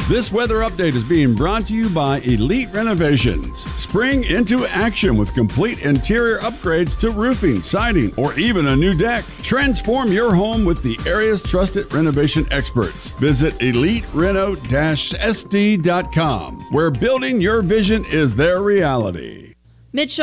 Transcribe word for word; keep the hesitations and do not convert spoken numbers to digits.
This weather update is being brought to you by Elite Renovations. Spring into action with complete interior upgrades to roofing, siding, or even a new deck. Transform your home with the area's trusted renovation experts. Visit elite reno dash s d dot com, where building your vision is their reality. Mitchell